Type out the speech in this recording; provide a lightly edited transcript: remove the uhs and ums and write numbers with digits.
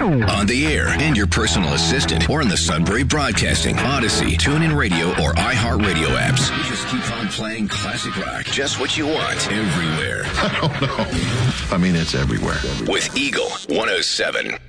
On the air and your personal assistant, or in the Sunbury Broadcasting, Odyssey, TuneIn Radio, or iHeartRadio apps. We just keep on playing classic rock. Just what you want, everywhere. I don't know. I mean, it's everywhere. With Eagle 107.